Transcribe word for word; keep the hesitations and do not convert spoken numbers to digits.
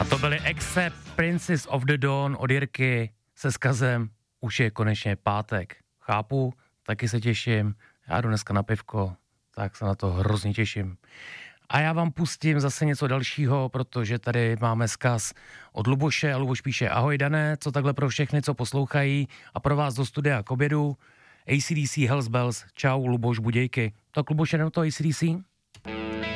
A to byly Except Princess of the Dawn od Jirky se vzkazem už je konečně pátek. Chápu, taky se těším, já jdu dneska na pivko, tak se na to hrozně těším. A já vám pustím zase něco dalšího, protože tady máme vzkaz od Luboše a Luboš píše: ahoj Dané, co takhle pro všechny, co poslouchají a pro vás do studia k obědu. A C D C Hells Bells, čau Luboš, budějky. Tak Luboš, jdem to A C D C?